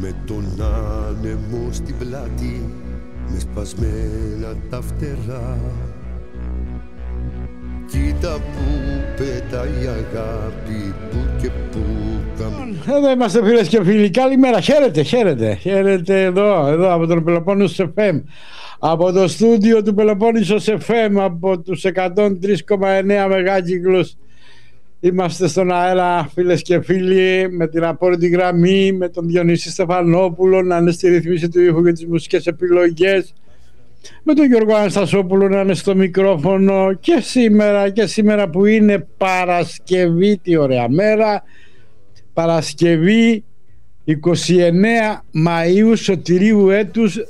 με τον άνεμο στην πλάτη, με σπασμένα τα φτερά. Κοίτα που πετάει η αγάπη, που και που καμπή. Εδώ είμαστε φίλες και φίλοι, καλημέρα, χαίρετε εδώ από τον Πελοπόννησος FM, από το στούντιο του Πελοπόννησος FM, από τους 103,9 μεγάκυκλους. Είμαστε στον αέρα φίλες και φίλοι, με την απόρριτη γραμμή, με τον Διονύση Στεφανόπουλο να είναι στη ρύθμιση του ήχου και τις μουσικές επιλογές, με τον Γιώργο Αναστασόπουλο να είναι στο μικρόφωνο. Και σήμερα που είναι Παρασκευή, τι ωραία μέρα, Παρασκευή 29 Μαΐου Σωτηρίου έτους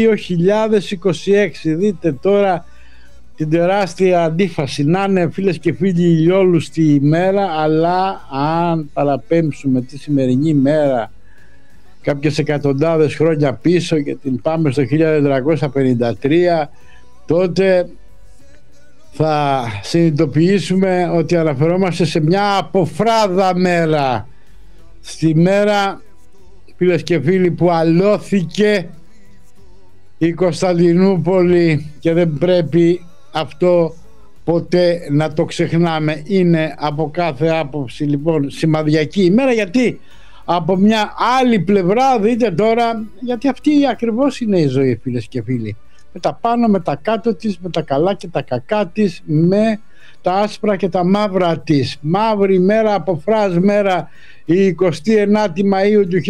2026. Δείτε τώρα την τεράστια αντίφαση, να είναι φίλες και φίλοι ηλιόλουστη ημέρα, αλλά αν παραπέμψουμε τη σημερινή μέρα κάποιες εκατοντάδες χρόνια πίσω και την πάμε στο 1453, τότε θα συνειδητοποιήσουμε ότι αναφερόμαστε σε μια αποφράδα μέρα, στη μέρα φίλες και φίλοι που αλώθηκε η Κωνσταντινούπολη, και δεν πρέπει αυτό ποτέ να το ξεχνάμε. Είναι από κάθε άποψη λοιπόν σημαδιακή ημέρα, γιατί από μια άλλη πλευρά δείτε τώρα, γιατί αυτή ακριβώς είναι η ζωή φίλες και φίλοι, με τα πάνω με τα κάτω της, με τα καλά και τα κακά της, με τα άσπρα και τα μαύρα της. Μαύρη μέρα, αποφράς μέρα, η 29η Μαΐου του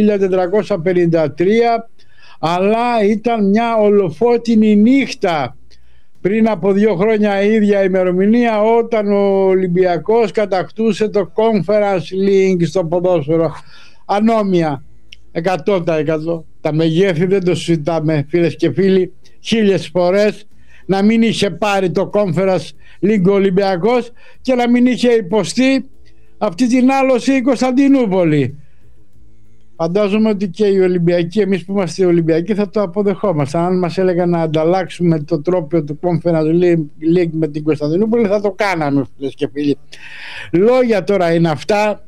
1453, αλλά ήταν μια ολοφώτινη νύχτα πριν από 2 χρόνια η ίδια ημερομηνία, όταν ο Ολυμπιακός κατακτούσε το Conference League στο ποδόσφαιρο. Ανώμια 100%. Τα μεγέθη δεν το συζητάμε φίλες και φίλοι, 1000 φορές να μην είχε πάρει το Conference League ο Ολυμπιακός και να μην είχε υποστεί αυτή την άλωση η Κωνσταντινούπολη. Φαντάζομαι ότι και οι Ολυμπιακοί, εμείς που είμαστε Ολυμπιακοί, θα το αποδεχόμασταν. Αν μας έλεγαν να ανταλλάξουμε το τρόπιο του Conference League με την Κωνσταντινούπολη, θα το κάναμε φίλες και φίλοι. Λόγια τώρα είναι αυτά.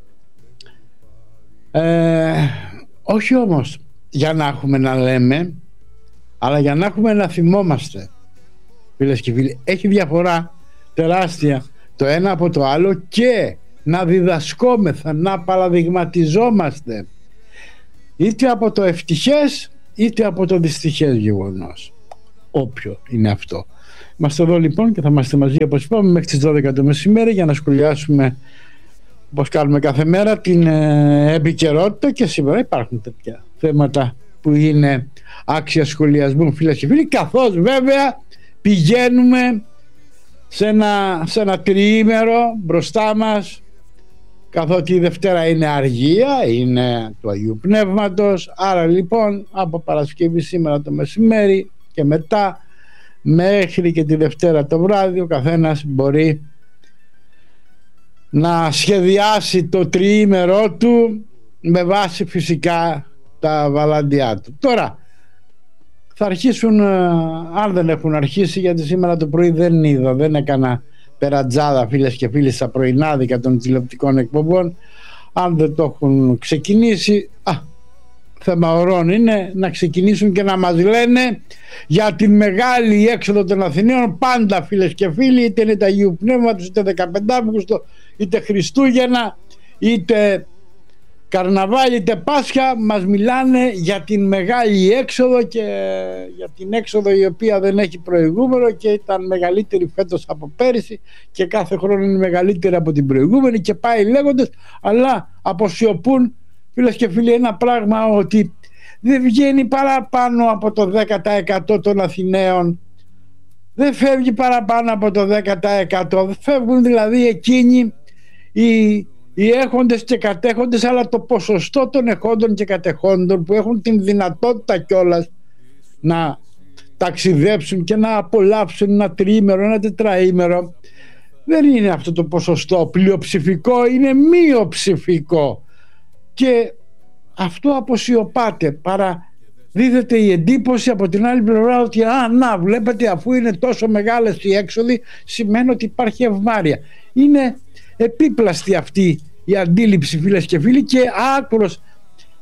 Όχι όμως για να έχουμε να λέμε, αλλά για να έχουμε να θυμόμαστε φίλες και φίλοι. Έχει διαφορά τεράστια το ένα από το άλλο, και να διδασκόμεθα, να παραδειγματιζόμαστε είτε από το ευτυχές είτε από το δυστυχές γεγονός, όποιο είναι αυτό. Είμαστε εδώ λοιπόν και θα είμαστε μαζί, όπως είπαμε, μέχρι τις 12 το μεσημέρι, για να σχολιάσουμε, όπως κάνουμε κάθε μέρα, την επικαιρότητα. Και σήμερα υπάρχουν τέτοια θέματα που είναι άξια σχολιασμού φίλες και φίλοι, καθώς βέβαια πηγαίνουμε σε ένα τριήμερο μπροστά μας, καθότι η Δευτέρα είναι αργία, είναι του Αγίου Πνεύματος. Άρα λοιπόν από Παρασκευή σήμερα το μεσημέρι και μετά μέχρι και τη Δευτέρα το βράδυ, ο καθένας μπορεί να σχεδιάσει το τριήμερό του με βάση φυσικά τα βαλάντια του. Τώρα θα αρχίσουν, αν δεν έχουν αρχίσει, γιατί σήμερα το πρωί δεν έκανα περατζάδα φίλες και φίλοι στα πρωινάδικα των τηλεοπτικών εκπομπών. Αν δεν το έχουν ξεκινήσει, θέμα ωρών είναι να ξεκινήσουν και να μας λένε για την μεγάλη έξοδο των Αθηναίων. Πάντα φίλες και φίλοι, είτε είναι τα Αγίου Πνεύματος, είτε 15 Αύγουστο, είτε Χριστούγεννα, είτε Καρναβάλι, είτε Πάσχα, μας μιλάνε για την μεγάλη έξοδο, και για την έξοδο η οποία δεν έχει προηγούμενο και ήταν μεγαλύτερη φέτος από πέρυσι και κάθε χρόνο είναι μεγαλύτερη από την προηγούμενη, και πάει λέγοντας, αλλά αποσιωπούν φίλες και φίλοι ένα πράγμα, ότι δεν βγαίνει παραπάνω από το 10% των Αθηναίων, δεν φεύγει παραπάνω από το 10%, φεύγουν δηλαδή εκείνοι οι έχοντες και κατέχοντες, αλλά το ποσοστό των εχόντων και κατεχόντων που έχουν την δυνατότητα κιόλας να ταξιδέψουν και να απολαύσουν ένα τριήμερο, ένα τετραήμερο, δεν είναι αυτό το ποσοστό πλειοψηφικό, είναι μειοψηφικό, και αυτό αποσιωπάται. Παραδίδεται η εντύπωση από την άλλη πλευρά ότι βλέπετε, αφού είναι τόσο μεγάλες οι έξοδοι, σημαίνει ότι υπάρχει ευμάρεια. Είναι επίπλαστη αυτή η αντίληψη φίλες και φίλοι, και άκρος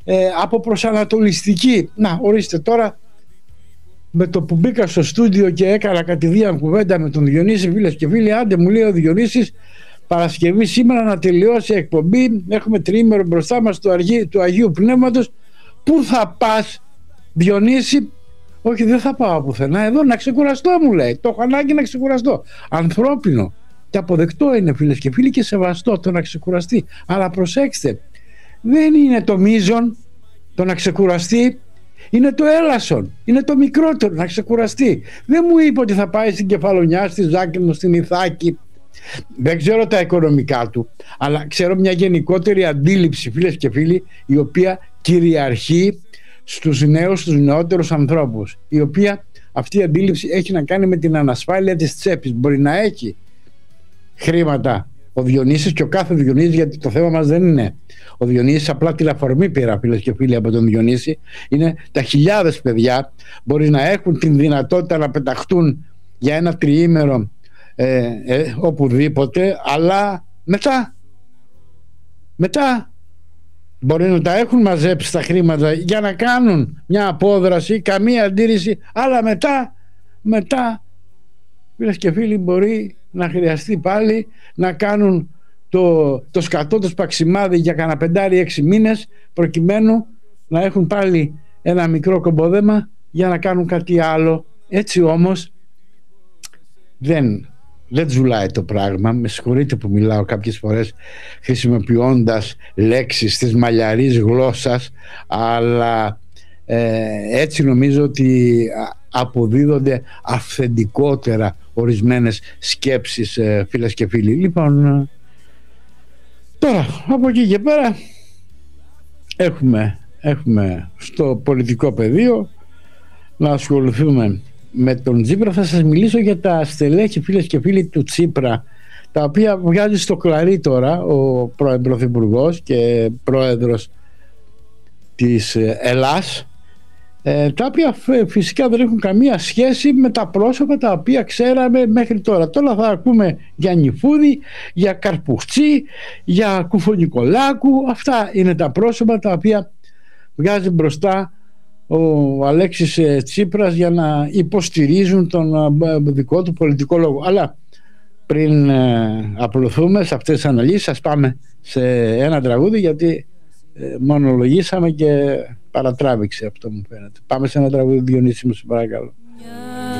από προσανατολιστική. Να, ορίστε τώρα, με το που μπήκα στο στούντιο και έκανα κατηδίαν κουβέντα με τον Διονύση, φίλες και φίλοι, άντε μου λέει ο Διονύσης, Παρασκευή σήμερα να τελειώσει η εκπομπή, έχουμε τριήμερο μπροστά μας του Αγίου Πνεύματος. Πού θα πας, Διονύση? Όχι, δεν θα πάω πουθενά, εδώ να ξεκουραστώ, μου λέει. Το έχω ανάγκη να ξεκουραστώ. Ανθρώπινο και αποδεκτό είναι, φίλες και φίλοι, και σεβαστό το να ξεκουραστεί. Αλλά προσέξτε, δεν είναι το μείζον το να ξεκουραστεί, είναι το έλασον, είναι το μικρότερο να ξεκουραστεί. Δεν μου είπε ότι θα πάει στην Κεφαλονιά, στη Ζάκυνθο, στην Ιθάκη. Δεν ξέρω τα οικονομικά του, αλλά ξέρω μια γενικότερη αντίληψη, φίλες και φίλοι, η οποία κυριαρχεί στους νέους, στους νεότερους ανθρώπους, η οποία αυτή η αντίληψη έχει να κάνει με την ανασφάλεια της τσέπης. Μπορεί να έχει χρήματα ο Διονύσης, και ο κάθε Διονύσης, γιατί το θέμα μας δεν είναι ο Διονύσης, απλά την αφορμή πήρα, φίλες και φίλοι, από τον Διονύση. Είναι τα χιλιάδες παιδιά, μπορεί να έχουν την δυνατότητα να πεταχτούν για ένα τριήμερο οπουδήποτε, αλλά μετά μπορεί να τα έχουν μαζέψει τα χρήματα για να κάνουν μια απόδραση, καμία αντίρρηση, αλλά μετά φίλες και φίλοι, μπορεί να χρειαστεί πάλι να κάνουν το σκατό του παξιμάδι για κανένα 5-6 μήνες, προκειμένου να έχουν πάλι ένα μικρό κομποδέμα για να κάνουν κάτι άλλο. Έτσι όμως δεν ζουλάει το πράγμα. Με συγχωρείτε που μιλάω κάποιες φορές χρησιμοποιώντας λέξεις της μαλλιαρής γλώσσας, αλλά έτσι νομίζω ότι αποδίδονται αυθεντικότερα ορισμένες σκέψεις, φίλες και φίλοι. Λοιπόν, τώρα από εκεί και πέρα έχουμε στο πολιτικό πεδίο να ασχοληθούμε με τον Τσίπρα. Θα σας μιλήσω για τα στελέχη, φίλες και φίλοι, του Τσίπρα, τα οποία βγάζει στο κλαρί τώρα ο πρώην Πρωθυπουργός και πρόεδρος της Ελλάς, τα οποία φυσικά δεν έχουν καμία σχέση με τα πρόσωπα τα οποία ξέραμε μέχρι τώρα. Τώρα θα ακούμε για Νιφούδη, για Καρπουხτσί, για Κουφονικολάκου. Αυτά είναι τα πρόσωπα τα οποία βγάζει μπροστά ο Αλέξης Τσίπρας για να υποστηρίζουν τον δικό του πολιτικό λόγο. Αλλά πριν απλωθούμε σε αυτές τις αναλύσεις, σας πάμε σε ένα τραγούδι, γιατί μονολογήσαμε και παρατράβηξε αυτό, μου φαίνεται. Πάμε σε ένα τραγούδι, Διονύση μου, σε παρακαλώ.